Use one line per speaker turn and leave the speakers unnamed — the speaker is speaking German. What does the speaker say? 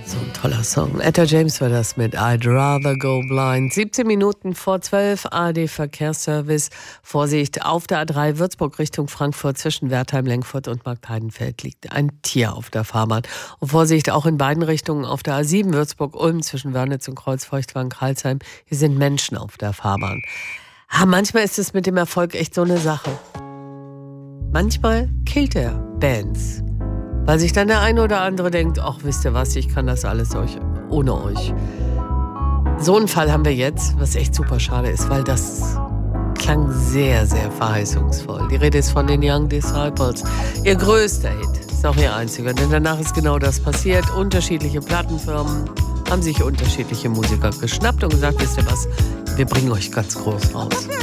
So ein toller Song. Etta James war das mit I'd Rather Go Blind. 17 Minuten vor 12, ARD Verkehrsservice. Vorsicht, auf der A3 Würzburg Richtung Frankfurt zwischen Wertheim, Lengfurt und Marktheidenfeld liegt ein Tier auf der Fahrbahn. Und Vorsicht, auch in beiden Richtungen auf der A7 Würzburg-Ulm zwischen Wörnitz und Kreuzfeuchtwagen-Karlsheim. Hier sind Menschen auf der Fahrbahn. Manchmal ist es mit dem Erfolg echt so eine Sache. Manchmal killt er Bands. Weil sich dann der eine oder andere denkt, ach, wisst ihr was, ich kann das alles ohne euch. So einen Fall haben wir jetzt, was echt super schade ist, weil das klang sehr, sehr verheißungsvoll. Die Rede ist von den Young Disciples. Ihr größter Hit, ist auch ihr einziger, denn danach ist genau das passiert. Unterschiedliche Plattenfirmen haben sich unterschiedliche Musiker geschnappt und gesagt, wisst ihr was, wir bringen euch ganz groß raus.